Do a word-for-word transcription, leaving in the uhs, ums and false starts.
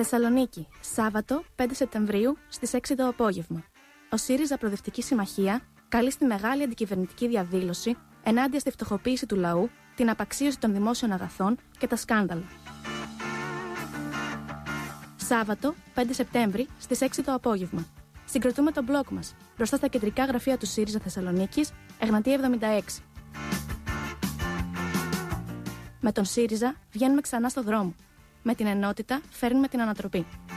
Θεσσαλονίκη, Σάββατο πέντε Σεπτεμβρίου στις έξι το απόγευμα. Ο ΣΥΡΙΖΑ Προοδευτική Συμμαχία καλεί στη μεγάλη αντικυβερνητική διαδήλωση ενάντια στη φτωχοποίηση του λαού, την απαξίωση των δημόσιων αγαθών και τα σκάνδαλα. Σάββατο πέντε Σεπτέμβρη στις έξι το απόγευμα. Συγκροτούμε τον μπλοκ μας μπροστά στα κεντρικά γραφεία του ΣΥΡΙΖΑ Θεσσαλονίκης, Εγνατία εβδομήντα έξι. Με τον ΣΥΡΙΖΑ βγαίνουμε ξανά στο δρόμο. Με την ενότητα φέρνουμε την ανατροπή.